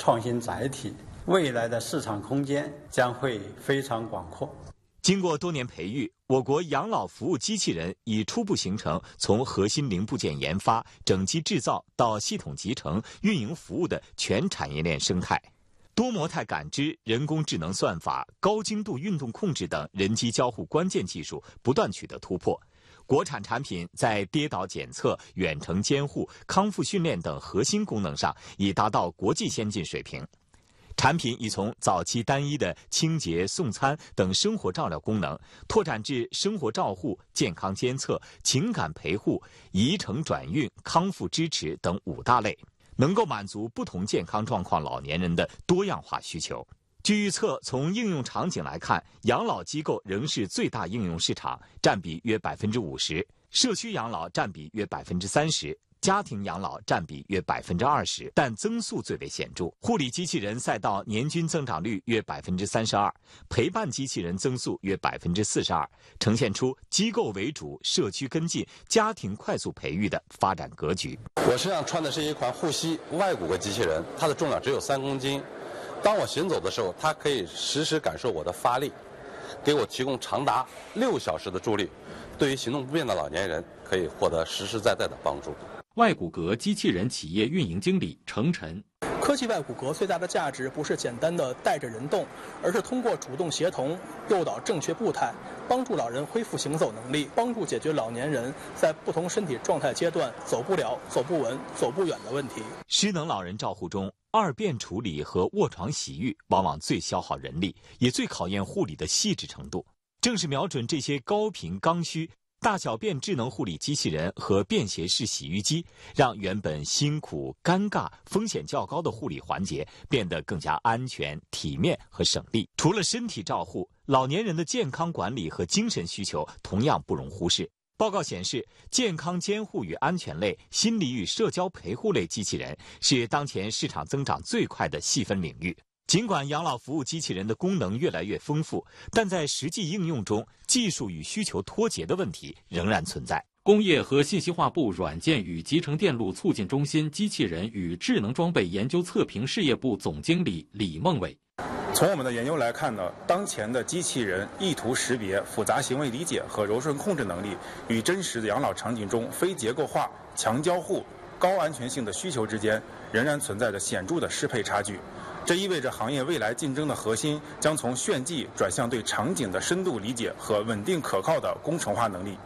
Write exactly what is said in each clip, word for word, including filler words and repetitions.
创新载体，未来的市场空间将会非常广阔。 经过多年培育，我国养老服务机器人已初步形成从核心零部件研发、整机制造到系统集成、运营服务的全产业链生态。多模态感知、人工智能算法、高精度运动控制等人机交互关键技术不断取得突破。国产产品在跌倒检测、远程监护、康复训练等核心功能上已达到国际先进水平。产品已从早期单一的清洁、送餐等生活照料功能，拓展至生活照护、健康监测、情感陪护、移程转运、康复支持等五大类，能够满足不同健康状况老年人的多样化需求。据预测，从应用场景来看，养老机构仍是最大应用市场，占比约百分之五十；社区养老占比约百分之三十。家庭养老占比约百分之二十，但增速最为显著。护理机器人赛道年均增长率约百分之三十二，陪伴机器人增速约百分之四十二，呈现出机构为主、社区跟进、家庭快速培育的发展格局。 我身上穿的是一款护膝外骨骼机器人，它的重量只有三公斤。当我行走的时候，它可以实时感受我的发力，给我提供长达六小时的助力。对于行动不便的老年人，可以获得实实在在的帮助。 外骨骼机器人企业运营经理程晨， 科技外骨骼最大的价值不是简单的带着人动，而是通过主动协同诱导正确步态，帮助老人恢复行走能力，帮助解决老年人在不同身体状态阶段走不了、走不稳、走不远的问题。 失能老人照护中，二便处理和卧床洗浴往往最消耗人力，也最考验护理的细致程度。正是瞄准这些高频刚需，大小便智能护理机器人和便携式洗浴机，让原本辛苦、尴尬、风险较高的护理环节变得更加安全、体面和省力。除了身体照护，老年人的健康管理和精神需求同样不容忽视。报告显示，健康监护与安全类、心理与社交陪护类机器人是当前市场增长最快的细分领域。尽管养老服务机器人的功能越来越丰富，但在实际应用中，技术与需求脱节的问题仍然存在。 工业和信息化部软件与集成电路促进中心机器人与智能装备研究测评事业部总经理李梦伟。 从我们的研究来看呢，当前的机器人意图识别、复杂行为理解和柔顺控制能力与真实的养老场景中非结构化、强交互、高安全性的需求之间，仍然存在着显著的适配差距。这意味着行业未来竞争的核心将从炫技转向对场景的深度理解和稳定可靠的工程化能力。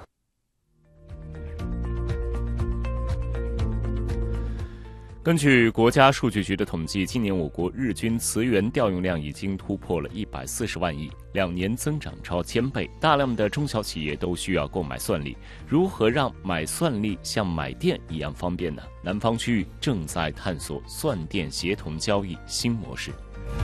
根据国家数据局的统计，今年我国日均磁源调用量已经突破了一百四十万亿，两年增长超千倍。大量的中小企业都需要购买算力，如何让买算力像买电一样方便呢？南方区域正在探索算电协同交易新模式。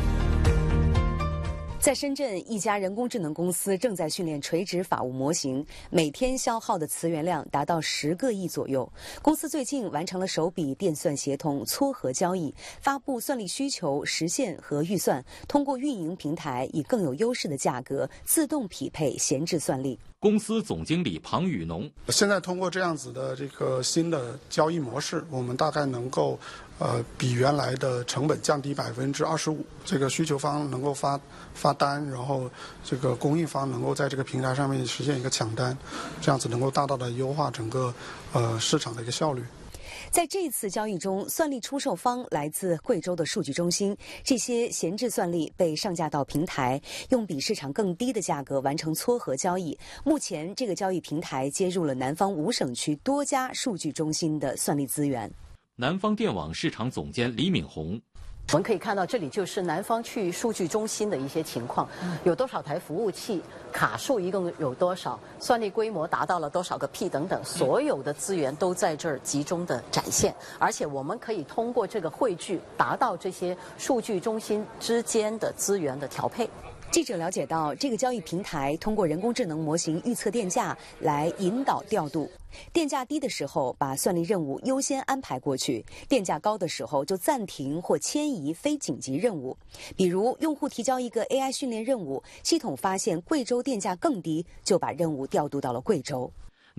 在深圳，一家人工智能公司正在训练垂直法务模型，每天消耗的磁源量达到十个亿左右。公司最近完成了首笔电算协同撮合交易，发布算力需求、实现和预算，通过运营平台以更有优势的价格自动匹配闲置算力。 公司总经理庞宇农， 现在通过这样子的这个新的交易模式，我们大概能够呃比原来的成本降低百分之二十五。这个需求方能够发发单，然后这个供应方能够在这个平台上面实现一个抢单，这样子能够大大的优化整个呃市场的一个效率。 在这次交易中，算力出售方来自贵州的数据中心，这些闲置算力被上架到平台，用比市场更低的价格完成撮合交易。目前，这个交易平台接入了南方五省区多家数据中心的算力资源。 南方电网市场总监李敏红。 我们可以看到，这里就是南方区域数据中心的一些情况，有多少台服务器，卡数一共有多少，算力规模达到了多少个 P 等等，所有的资源都在这儿集中的展现。而且我们可以通过这个汇聚，达到这些数据中心之间的资源的调配。 记者了解到，这个交易平台通过人工智能模型预测电价来引导调度，电价低的时候把算力任务优先安排过去，电价高的时候就暂停或迁移非紧急任务。比如用户提交一个 A I 训练任务，系统发现贵州电价更低，就把任务调度到了贵州。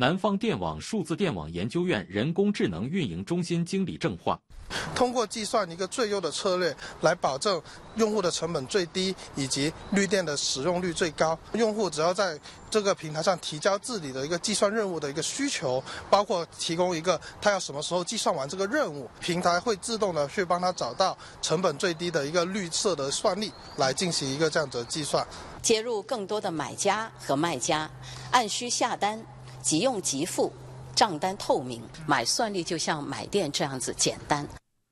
南方电网数字电网研究院人工智能运营中心经理郑化。 通过计算一个最优的策略，来保证用户的成本最低以及绿电的使用率最高。用户只要在这个平台上提交自己的一个计算任务的一个需求，包括提供一个他要什么时候计算完这个任务，平台会自动的去帮他找到成本最低的一个绿色的算力，来进行一个这样子的计算。 接入更多的买家和卖家，按需下单，即用即付，账单透明，买算力就像买电这样子简单。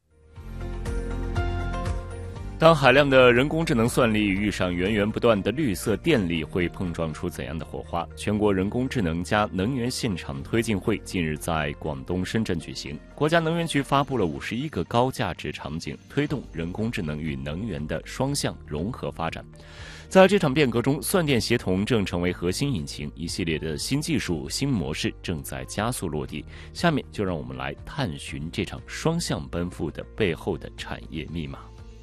当海量的人工智能算力遇上源源不断的绿色电力，会碰撞出怎样的火花？全国人工智能加能源现场推进会近日在广东深圳举行，国家能源局发布了五十一个高价值场景，推动人工智能与能源的双向融合发展。在这场变革中，算电协同正成为核心引擎，一系列的新技术、新模式正在加速落地。下面就让我们来探寻这场双向奔赴的背后的产业密码。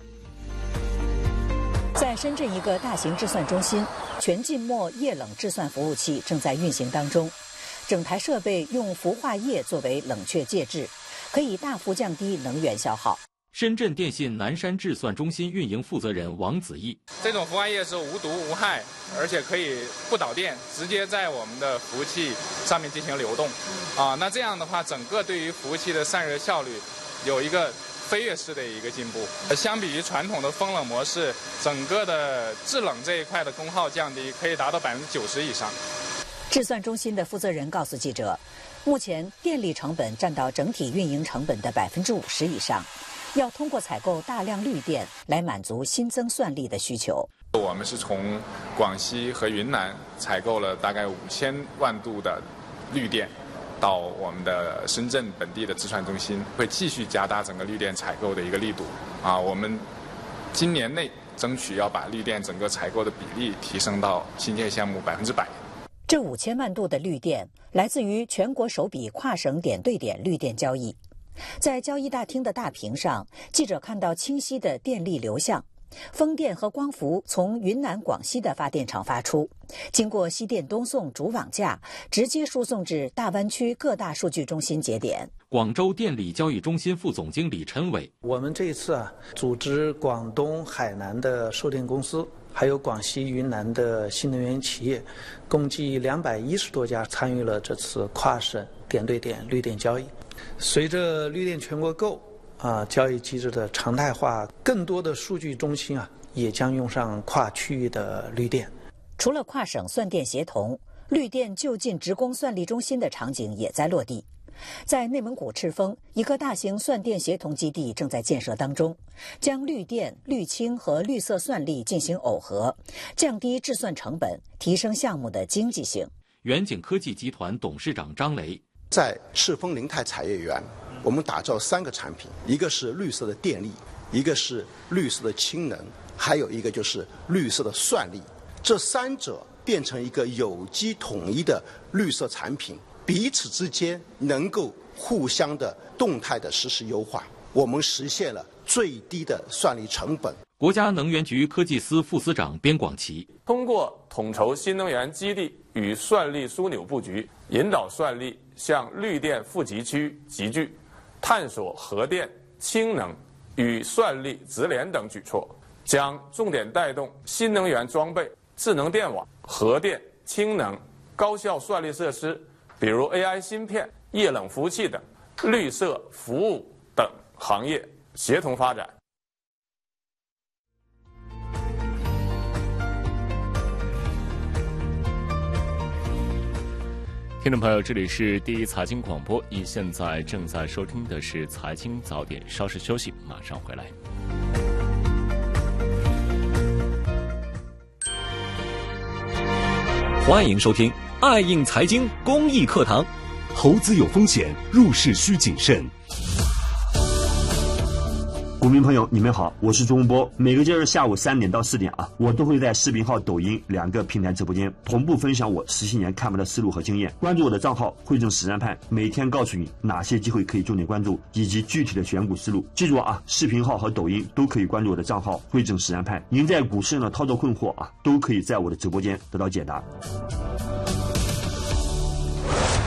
在深圳一个大型制算中心，全浸没液冷制算服务器正在运行当中。整台设备用氟化液作为冷却介质，可以大幅降低能源消耗。 深圳电信南山制算中心运营负责人王子毅： 这种氟化液是无毒无害，而且可以不导电，直接在我们的服务器上面进行流动。啊，那这样的话，整个对于服务器的散热效率有一个飞跃式的一个进步。相比于传统的风冷模式，整个的制冷这一块的功耗降低可以达到百分之九十以上。 制算中心的负责人告诉记者，目前电力成本占到整体运营成本的百分之五十以上。要通过采购大量绿电来满足新增算力的需求。 我们是从广西和云南采购了大概五千万度的绿电，到我们的深圳本地的制算中心，会继续加大整个绿电采购的一个力度。啊，我们今年内争取要把绿电整个采购的比例提升到新建项目百分之百。 这五千万度的绿电来自于全国首笔跨省点对点绿电交易。在交易大厅的大屏上，记者看到清晰的电力流向，风电和光伏从云南、广西的发电厂发出，经过西电东送主网架，直接输送至大湾区各大数据中心节点。 广州电力交易中心副总经理陈伟： 我们这一次啊，组织广东、海南的售电公司，还有广西、云南的新能源企业，共计两百一十多家参与了这次跨省点对点绿电交易。随着绿电全国购啊交易机制的常态化，更多的数据中心啊也将用上跨区域的绿电。 除了跨省算电协同，绿电就近职工算力中心的场景也在落地。在内蒙古赤峰，一个大型算电协同基地正在建设当中，将绿电、绿氢和绿色算力进行耦合，降低制算成本，提升项目的经济性。 远景科技集团董事长张雷： 在赤峰凌泰产业园，我们打造三个产品，一个是绿色的电力，一个是绿色的氢能，还有一个就是绿色的算力。这三者变成一个有机统一的绿色产品，彼此之间能够互相的动态的实时优化，我们实现了最低的算力成本。 国家能源局科技司副司长边广奇： 通过统筹新能源基地与算力枢纽布局，引导算力向绿电富集区集聚，探索核电、氢能与算力直联等举措，将重点带动新能源装备、智能电网、核电、氢能、高效算力设施，比如 A I 芯片、液冷服务器等绿色服务等行业协同发展。 听众朋友，这里是第一财经广播，您现在正在收听的是财经早点，稍事休息，马上回来。 欢迎收听爱映财经公益课堂。投资有风险，入市需谨慎。 股民朋友，你们好，我是钟波。每个节日下午三点到四点啊，我都会在视频号、抖音两个平台直播间同步分享我十七年看盘的思路和经验。关注我的账号汇正实战派，每天告诉你哪些机会可以重点关注，以及具体的选股思路。记住啊，视频号和抖音都可以关注我的账号汇正实战派。您在股市上的操作困惑啊，都可以在我的直播间得到解答。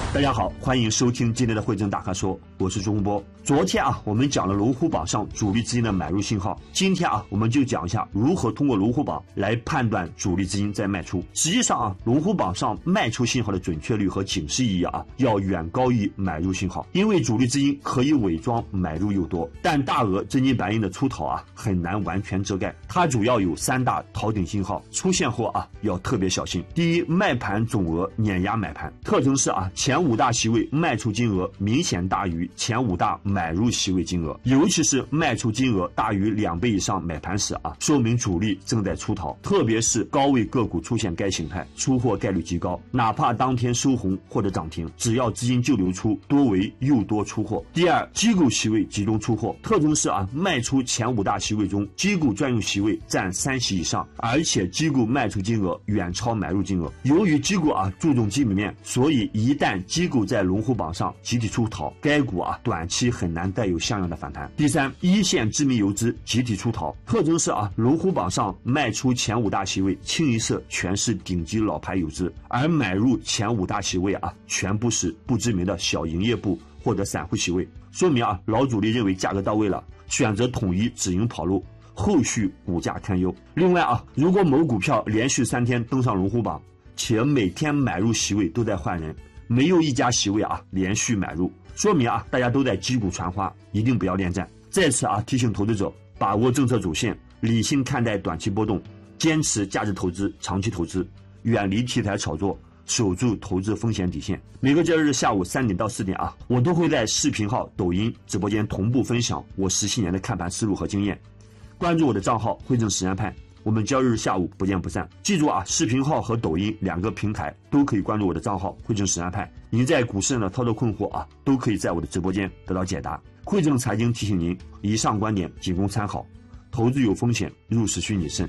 大家好，欢迎收听今天的汇证大咖说，我是钟波。昨天啊，我们讲了龙虎榜上主力资金的买入信号，今天啊，我们就讲一下如何通过龙虎榜来判断主力资金在卖出。实际上啊，龙虎榜上卖出信号的准确率和警示意义啊，要远高于买入信号，因为主力资金可以伪装买入诱多，但大额真金白银的出逃啊，很难完全遮盖。它主要有三大逃顶信号，出现后啊，要特别小心。第一，卖盘总额碾压买盘，特征是啊，前五大席位卖出金额明显大于前五大买入席位金额，尤其是卖出金额大于两倍以上买盘时啊，说明主力正在出逃，特别是高位个股出现该形态，出货概率极高，哪怕当天收红或者涨停，只要资金就流出，多为诱多出货。第二，机构席位集中出货，特征是啊，卖出前五大席位中，机构专用席位占三席以上，而且机构卖出金额远超买入金额。由于机构啊注重基本面，所以一旦机构在龙虎榜上集体出逃，该股啊短期很难带有像样的反弹。第三，一线知名游资集体出逃，特征是啊，龙虎榜上卖出前五大席位清一色全是顶级老牌游资，而买入前五大席位啊全部是不知名的小营业部或者散户席位，说明啊老主力认为价格到位了，选择统一止盈跑路，后续股价堪忧。另外啊，如果某股票连续三天登上龙虎榜，且每天买入席位都在换人，没有一家席位啊连续买入，说明啊大家都在击鼓传花，一定不要恋战。在此啊提醒投资者，把握政策主线，理性看待短期波动，坚持价值投资、长期投资，远离题材炒作，守住投资风险底线。每个交易日下午三点到四点啊，我都会在视频号、抖音直播间同步分享我十七年的看盘思路和经验。关注我的账号汇证实战派，我们交易日下午不见不散。记住啊，视频号和抖音两个平台都可以关注我的账号汇证实战派。您在股市上的操作困惑啊，都可以在我的直播间得到解答。汇证财经提醒您，以上观点仅供参考，投资有风险，入市需谨慎。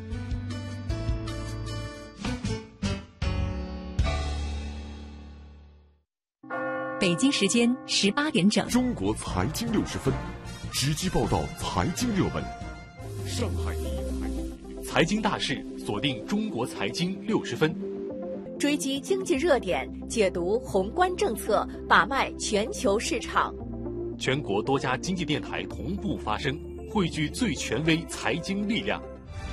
北京时间十八点整， 中国财经六十分，直击报道财经热门。上海第一财经大事，锁定中国财经六十分， 追击经济热点，解读宏观政策，把脉全球市场。 全国多家经济电台同步发声，汇聚最权威财经力量。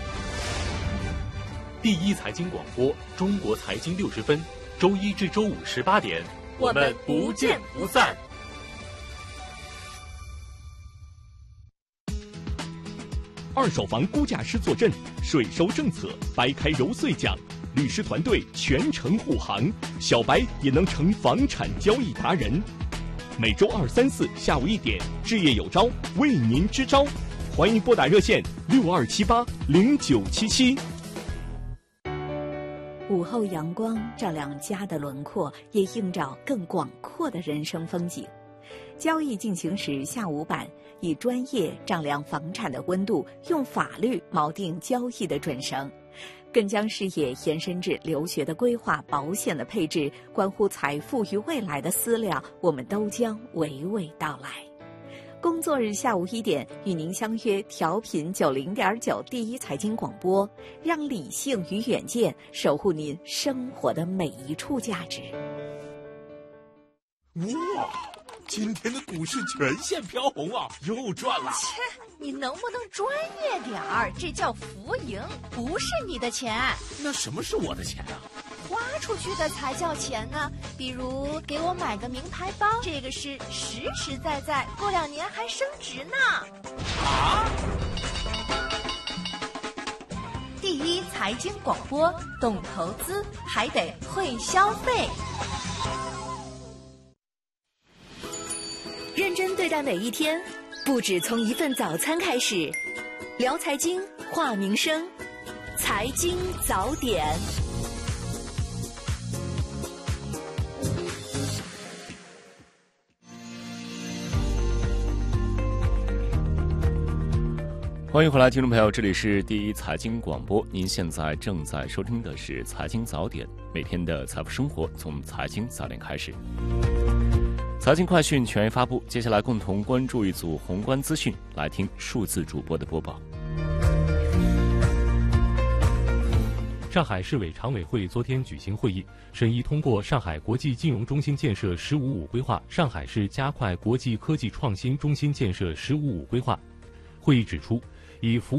第一财经广播，中国财经六十分，周一至周五十八点， 我们不见不散。 二手房估价师坐镇，税收政策掰开揉碎讲，律师团队全程护航，小白也能成房产交易达人。每周二、三、四下午一点，置业有招为您支招，欢迎拨打热线六二七八零九七七。 午后阳光照亮家的轮廓，也映照更广阔的人生风景。交易进行时下午版，以专业丈量房产的温度，用法律锚定交易的准绳，更将视野延伸至留学的规划、保险的配置，关乎财富与未来的思量，我们都将娓娓道来。工作日下午一点，与您相约调频九零点九第一财经广播，让理性与远见守护您生活的每一处价值。 哇！今天的股市全线飘红啊，又赚了！ 切，你能不能专业点儿？这叫浮盈，不是你的钱。 那什么是我的钱啊？ 花出去的才叫钱呢。比如给我买个名牌包，这个是实实在在，过两年还升值呢。 啊！ 第一财经广播，懂投资还得会消费。 认真对待每一天，不止从一份早餐开始。聊财经，话民生，财经早点。 欢迎回来，听众朋友，这里是第一财经广播，您现在正在收听的是财经早点，每天的财富生活从财经早点开始。财经快讯权威发布，接下来共同关注一组宏观资讯，来听数字主播的播报。 上海市委常委会昨天举行会议，审议通过上海国际金融中心建设“十五五”规划、上海市加快国际科技创新中心建设“十五五”规划。会议指出，以服